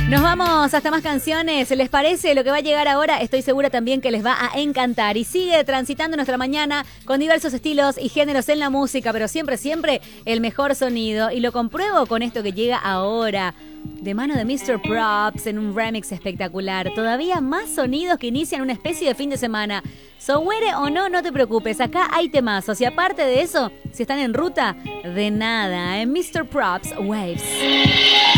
Nos vamos hasta más canciones. ¿Les parece lo que va a llegar ahora? Estoy segura también que les va a encantar. Y sigue transitando nuestra mañana con diversos estilos y géneros en la música, pero siempre, siempre el mejor sonido. Y lo compruebo con esto que llega ahora, de mano de Mr. Props, en un remix espectacular. Todavía más sonidos que inician una especie de fin de semana. Sohuere o no, no te preocupes. Acá hay temazos. Y aparte de eso, si están en ruta, de nada. En Mr. Props, Waves.